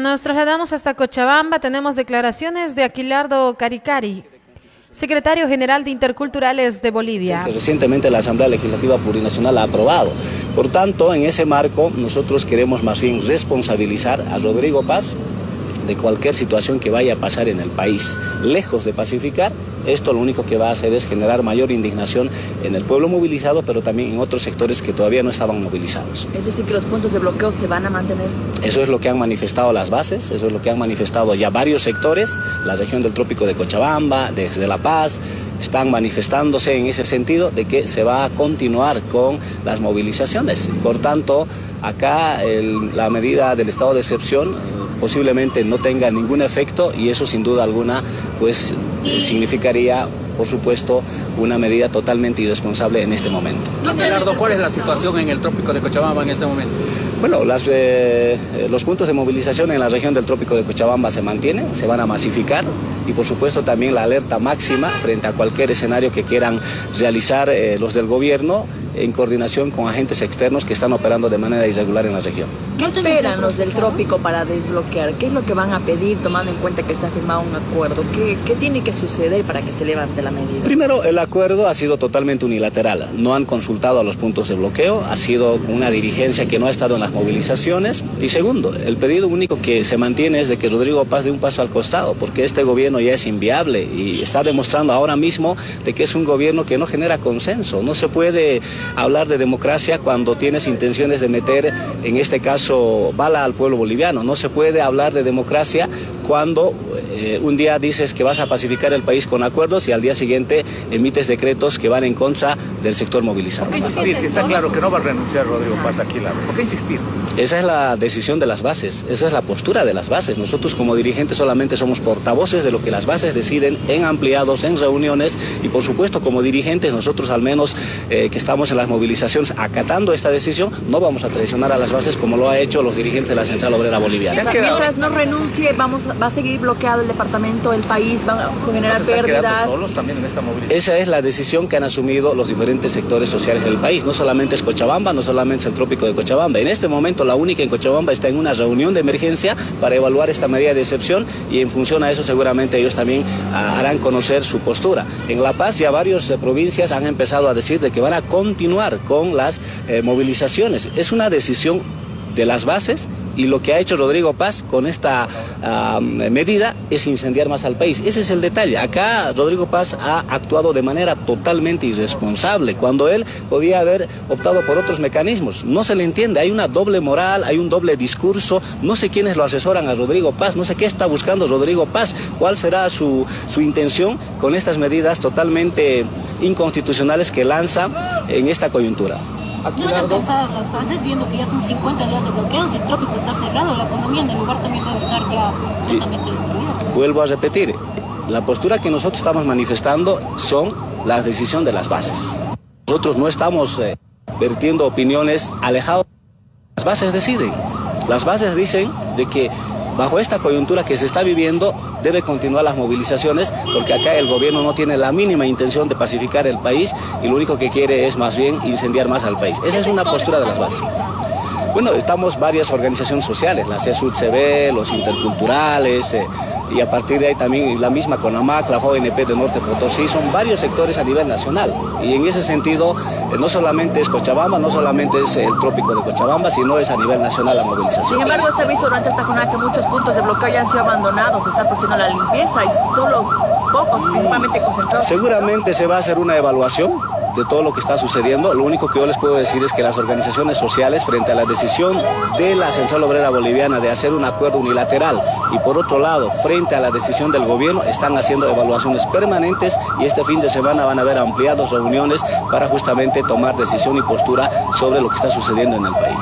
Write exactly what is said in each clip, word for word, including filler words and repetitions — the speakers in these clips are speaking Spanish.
Nos trasladamos hasta Cochabamba. Tenemos declaraciones de Aquilardo Caricari, secretario general de Interculturales de Bolivia. Que recientemente la Asamblea Legislativa Plurinacional ha aprobado. Por tanto, en ese marco, nosotros queremos más bien responsabilizar a Rodrigo Paz de cualquier situación que vaya a pasar en el país. Lejos de pacificar, esto lo único que va a hacer es generar mayor indignación en el pueblo movilizado, pero también en otros sectores que todavía no estaban movilizados. Es decir, que los puntos de bloqueo se van a mantener. Eso es lo que han manifestado las bases, eso es lo que han manifestado ya varios sectores, la región del Trópico de Cochabamba, desde La Paz, están manifestándose en ese sentido de que se va a continuar con las movilizaciones. Por tanto, acá el, la medida del estado de excepción posiblemente no tenga ningún efecto y eso sin duda alguna pues significaría, por supuesto, una medida totalmente irresponsable en este momento. Aquilardo, ¿cuál es la situación en el Trópico de Cochabamba en este momento? Bueno, las, eh, los puntos de movilización en la región del Trópico de Cochabamba se mantienen, se van a masificar y por supuesto también la alerta máxima frente a cualquier escenario que quieran realizar eh, los del gobierno en coordinación con agentes externos que están operando de manera irregular en la región. ¿Qué esperan los del Trópico para desbloquear? ¿Qué es lo que van a pedir tomando en cuenta que se ha firmado un acuerdo? ¿Qué, qué tiene que suceder para que se levante la medida? Primero, el acuerdo ha sido totalmente unilateral. No han consultado a los puntos de bloqueo, ha sido con una dirigencia que no ha estado en las movilizaciones. Y segundo, el pedido único que se mantiene es de que Rodrigo Paz dé un paso al costado, porque este gobierno ya es inviable y está demostrando ahora mismo de que es un gobierno que no genera consenso. No se puede hablar de democracia cuando tienes intenciones de meter, en este caso, bala al pueblo boliviano. No se puede hablar de democracia cuando eh, un día dices que vas a pacificar el país con acuerdos y al día siguiente emites decretos que van en contra del sector movilizado. ¿Por qué insistir si está claro que no va a renunciar Rodrigo Paz aquí? ¿Por qué insistir? Esa es la decisión de las bases, esa es la postura de las bases. Nosotros como dirigentes solamente somos portavoces de lo que las bases deciden en ampliados, en reuniones y por supuesto como dirigentes nosotros al menos eh, que estamos en las movilizaciones acatando esta decisión, no vamos a traicionar a las bases como lo ha hecho los dirigentes de la Central Obrera Boliviana. Mientras no renuncie, vamos, va a seguir bloqueado el departamento, el país, va a generar pérdidas. Solos también en esta movilización? Esa es la decisión que han asumido los diferentes sectores sociales del país. No solamente es Cochabamba, no solamente es el Trópico de Cochabamba. En este momento la única en Cochabamba está en una reunión de emergencia para evaluar esta medida de excepción y en función a eso seguramente ellos también uh, harán conocer su postura. En La Paz ya varias eh, provincias han empezado a decir de que van a continuar con las eh, movilizaciones. Es una decisión de las bases y lo que ha hecho Rodrigo Paz con esta uh, medida es incendiar más al país. Ese es el detalle. Acá Rodrigo Paz ha actuado de manera totalmente irresponsable cuando él podía haber optado por otros mecanismos. No se le entiende, hay una doble moral, hay un doble discurso. No sé quiénes lo asesoran a Rodrigo Paz, no sé qué está buscando Rodrigo Paz, cuál será su, su intención con estas medidas totalmente inconstitucionales que lanza en esta coyuntura. No están cansadas las bases viendo que ya son cincuenta días de bloqueos, el trópico está cerrado, la economía en el lugar también debe estar ya totalmente destruida. Vuelvo a repetir, la postura que nosotros estamos manifestando son la decisión de las bases. Nosotros no estamos eh, vertiendo opiniones alejadas. Las bases deciden. Las bases dicen de que bajo esta coyuntura que se está viviendo debe continuar las movilizaciones porque acá el gobierno no tiene la mínima intención de pacificar el país y lo único que quiere es más bien incendiar más al país. Esa es una postura de las bases. Bueno, estamos varias organizaciones sociales, la C E S U D C B, los interculturales, eh, y a partir de ahí también la misma CONAMAC, la J N P de Norte Potosí, son varios sectores a nivel nacional. Y en ese sentido, eh, no solamente es Cochabamba, no solamente es el Trópico de Cochabamba, sino es a nivel nacional la movilización. Sin embargo, se ha visto durante esta jornada que muchos puntos de bloqueo ya han sido abandonados, se está procediendo la limpieza y solo pocos, principalmente concentrados. Seguramente se va a hacer una evaluación de todo lo que está sucediendo. Lo único que yo les puedo decir es que las organizaciones sociales, frente a la decisión de la Central Obrera Boliviana de hacer un acuerdo unilateral y por otro lado, frente a la decisión del gobierno, están haciendo evaluaciones permanentes y este fin de semana van a haber ampliadas reuniones para justamente tomar decisión y postura sobre lo que está sucediendo en el país.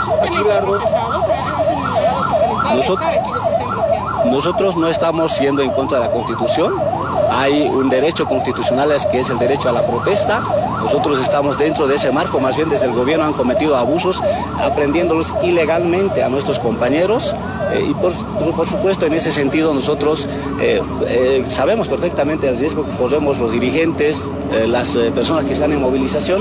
Nosotros, nosotros no estamos yendo en contra de la Constitución. Hay un derecho constitucional que es el derecho a la protesta. Nosotros estamos dentro de ese marco, más bien desde el gobierno han cometido abusos, aprendiéndolos ilegalmente a nuestros compañeros. Eh, y por, por supuesto en ese sentido nosotros eh, eh, sabemos perfectamente el riesgo que corremos los dirigentes, eh, las eh, personas que están en movilización,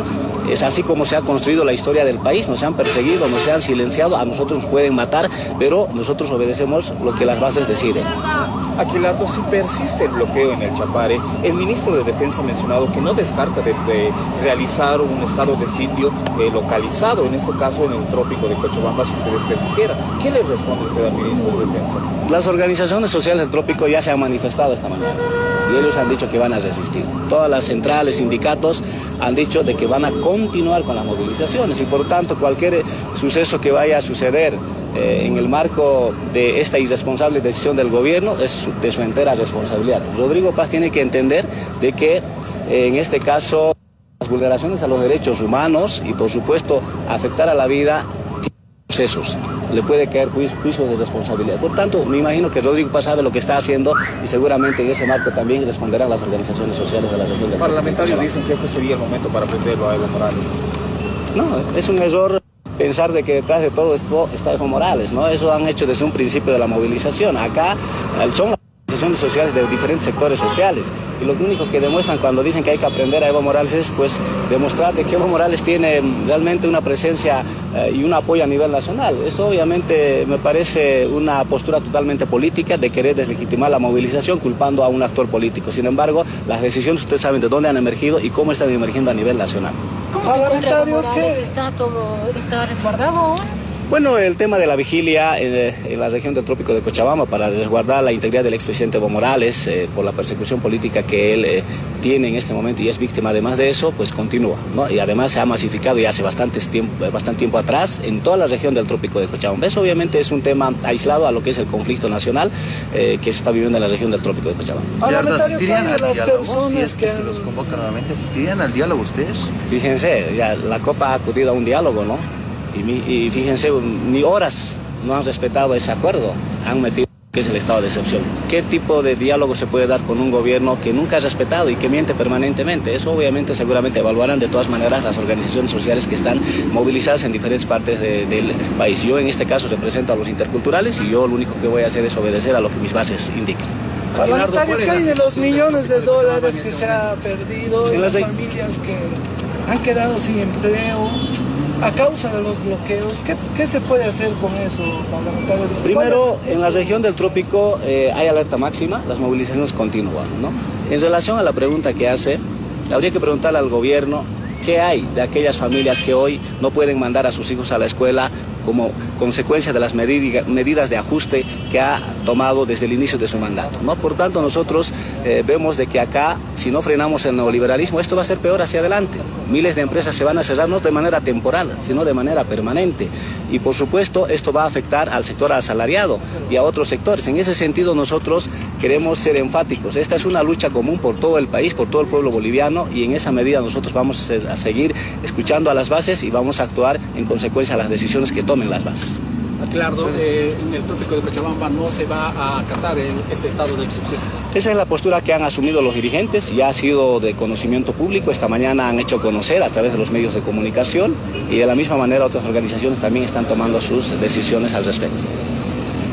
es así como se ha construido la historia del país, nos han perseguido, nos han silenciado, a nosotros nos pueden matar, pero nosotros obedecemos lo que las bases deciden. Aquilardo, si persiste el bloqueo en el Chapare, el ministro de Defensa ha mencionado que no descarta de, de realizar un estado de sitio eh, localizado, en este caso en el trópico de Cochabamba, si ustedes persistieran. ¿Qué le responde usted al ministro de Defensa? Las organizaciones sociales del trópico ya se han manifestado esta mañana y ellos han dicho que van a resistir. Todas las centrales, sindicatos han dicho de que van a continuar con las movilizaciones y por tanto cualquier suceso que vaya a suceder Eh, en el marco de esta irresponsable decisión del gobierno es de su entera responsabilidad. Rodrigo Paz tiene que entender de que eh, en este caso las vulneraciones a los derechos humanos y por supuesto afectar a la vida tienen procesos, le puede caer juicio, juicio de responsabilidad. Por tanto, me imagino que Rodrigo Paz sabe lo que está haciendo y seguramente en ese marco también responderán las organizaciones sociales de la región de Parlamentarios dicen que este sería el momento para prenderlo a Evo Morales. No, es un error pensar de que detrás de todo esto está Evo Morales, ¿no? Eso han hecho desde un principio de la movilización. Acá son las organizaciones sociales de diferentes sectores sociales y lo único que demuestran cuando dicen que hay que aprender a Evo Morales es pues demostrar de que Evo Morales tiene realmente una presencia eh, y un apoyo a nivel nacional. Esto obviamente me parece una postura totalmente política de querer deslegitimar la movilización culpando a un actor político. Sin embargo, las decisiones ustedes saben de dónde han emergido y cómo están emergiendo a nivel nacional. ¿Cómo se encuentra Evo Morales? ¿Está todo, está resguardado? Bueno, el tema de la vigilia en, en la región del trópico de Cochabamba para resguardar la integridad del expresidente Evo Morales eh, por la persecución política que él eh, tiene en este momento y es víctima además de eso, pues continúa, ¿no? Y además se ha masificado ya hace bastantes tiempo, bastante tiempo atrás en toda la región del trópico de Cochabamba. Eso obviamente es un tema aislado a lo que es el conflicto nacional eh, que se está viviendo en la región del trópico de Cochabamba. Aquilardo, ¿asistirían al diálogo? Si es que se los convocan nuevamente, ¿asistirían al diálogo ustedes? Fíjense, ya la COPA ha acudido a un diálogo, ¿no? Y, mi, y fíjense, ni horas no han respetado ese acuerdo, han metido que es el estado de excepción. ¿Qué tipo de diálogo se puede dar con un gobierno que nunca ha respetado y que miente permanentemente? Eso obviamente seguramente evaluarán de todas maneras las organizaciones sociales que están movilizadas en diferentes partes de, del país. Yo en este caso represento a los interculturales y yo lo único que voy a hacer es obedecer a lo que mis bases indican. Parlamentario, ¿qué hay de los millones de dólares que se ha perdido en las familias que han quedado sin empleo a causa de los bloqueos? ¿Qué, qué se puede hacer con eso, parlamentario? Primero, en la región del trópico eh, hay alerta máxima, las movilizaciones continúan, ¿no? En relación a la pregunta que hace, habría que preguntarle al gobierno qué hay de aquellas familias que hoy no pueden mandar a sus hijos a la escuela como consecuencia de las medidas de ajuste que ha tomado desde el inicio de su mandato, ¿no? Por tanto, nosotros eh, vemos de que acá, si no frenamos el neoliberalismo, esto va a ser peor hacia adelante. Miles de empresas se van a cerrar no de manera temporal, sino de manera permanente. Y por supuesto, esto va a afectar al sector asalariado y a otros sectores. En ese sentido, nosotros queremos ser enfáticos. Esta es una lucha común por todo el país, por todo el pueblo boliviano, y en esa medida nosotros vamos a seguir escuchando a las bases y vamos a actuar en consecuencia a las decisiones que tomen las bases. Aquilardo, eh, en el trópico de Cochabamba no se va a acatar el, este estado de excepción. Esa es la postura que han asumido los dirigentes, ya ha sido de conocimiento público, esta mañana han hecho conocer a través de los medios de comunicación y de la misma manera otras organizaciones también están tomando sus decisiones al respecto.